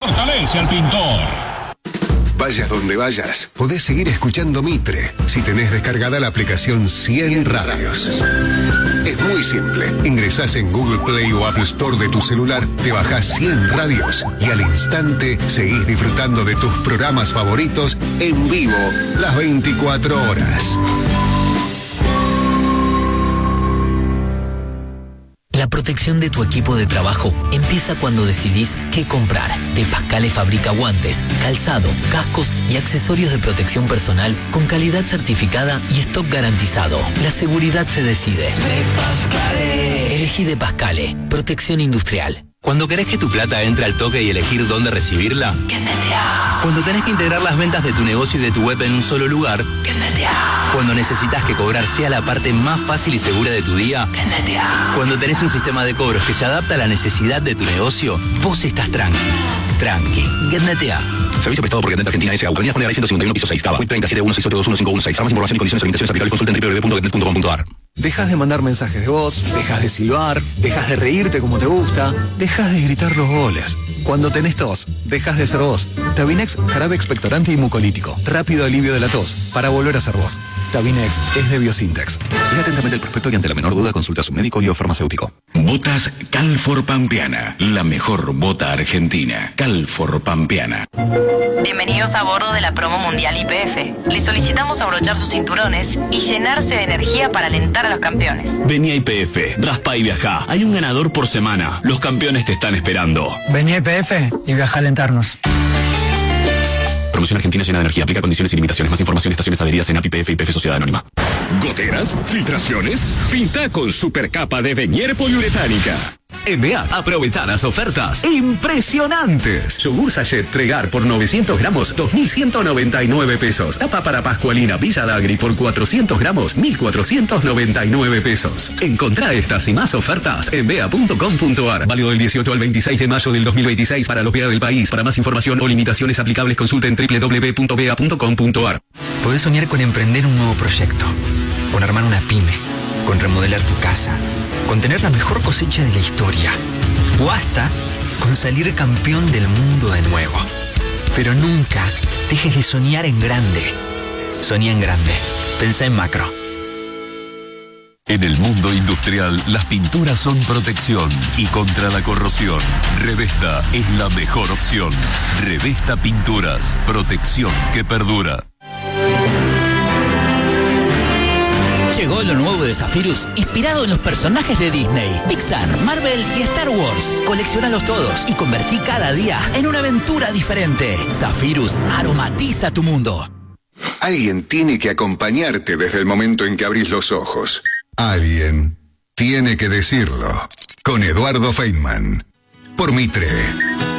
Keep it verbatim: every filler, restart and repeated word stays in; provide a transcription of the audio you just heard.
Fortalece al pintor. Vayas donde vayas, podés seguir escuchando Mitre si tenés descargada la aplicación cien Radios. Es muy simple. Ingresás en Google Play o Apple Store de tu celular, te bajás cien Radios y al instante seguís disfrutando de tus programas favoritos en vivo las veinticuatro horas. La protección de tu equipo de trabajo empieza cuando decidís qué comprar. De Pascale fabrica guantes, calzado, cascos y accesorios de protección personal con calidad certificada y stock garantizado. La seguridad se decide. De Pascale. Elegí De Pascale. Protección industrial. Cuando querés que tu plata entre al toque y elegir dónde recibirla, ¡Quédate! Cuando tenés que integrar las ventas de tu negocio y de tu web en un solo lugar, ¡Quédate! Cuando necesitas que cobrar sea la parte más fácil y segura de tu día, ¡Quédate! Cuando tenés un sistema de cobros que se adapta a la necesidad de tu negocio, vos estás tranqui. Tranqui. Quédate. Servicio prestado por Getnet Argentina S A. Avenida Juan de Garay ciento cincuenta y uno, piso seis, Cava. treinta y siete uno seis ocho dos uno cinco uno seis. Para más información y condiciones de limitaciones aplicables, consulta en doble u doble u doble u punto getnet punto com punto a r. Dejas de mandar mensajes de voz, dejas de silbar, dejas de reírte como te gusta, dejas de gritar los goles. Cuando tenés tos, dejas de ser vos. Tabinex, jarabe expectorante y mucolítico. Rápido alivio de la tos, para volver a ser vos. Tabinex es de Biosintex. Lea atentamente el prospecto y ante la menor duda consulta a su médico y o farmacéutico. Botas Calfor Pampeana, la mejor bota argentina. Calfor Pampeana. Bienvenidos a bordo de la promo mundial Y P F. Les solicitamos abrochar sus cinturones y llenarse de energía para alentar a los campeones. Vení a Y P F, raspa y viajá. Hay un ganador por semana. Los campeones te están esperando. Vení a Y P F y viaja a alentarnos. Promoción argentina llena de energía. Aplica condiciones y limitaciones. Más información, estaciones adheridas en A P I P F y P F Sociedad Anónima. ¿Goteras? ¿Filtraciones? Pinta con supercapa de Venier poliuretánica. En B A, aprovecha las ofertas impresionantes. Yogur Sachet Tregar por novecientos gramos, dos mil ciento noventa y nueve pesos. Tapa para Pascualina Villa Dagri por cuatrocientos gramos, mil cuatrocientos noventa y nueve pesos. Encontrá estas y más ofertas en bea punto com punto a r. Válido del dieciocho al veintiséis de mayo del dos mil veintiséis para los B A del país. Para más información o limitaciones aplicables, consulta en doble u doble u doble u punto bea punto com punto a r. Podés soñar con emprender un nuevo proyecto, con armar una pyme, con remodelar tu casa, con tener la mejor cosecha de la historia, o hasta con salir campeón del mundo de nuevo. Pero nunca dejes de soñar en grande. Soñá en grande. Pensá en macro. En el mundo industrial, las pinturas son protección y contra la corrosión. Revesta es la mejor opción. Revesta Pinturas, protección que perdura. Llegó lo nuevo de Zephyrus, inspirado en los personajes de Disney, Pixar, Marvel y Star Wars. Coleccionalos todos y convertí cada día en una aventura diferente. Zephyrus aromatiza tu mundo. Alguien tiene que acompañarte desde el momento en que abrís los ojos. Alguien tiene que decirlo. Con Eduardo Feynman. Por Mitre.